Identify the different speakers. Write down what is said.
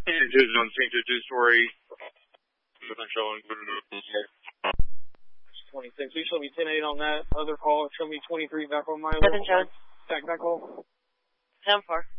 Speaker 1: Just on St. Jude's story.
Speaker 2: 26. You show me 10-8 on that other call. Show me 23 back on my
Speaker 3: Seven, John.
Speaker 2: back call.
Speaker 3: 10-4.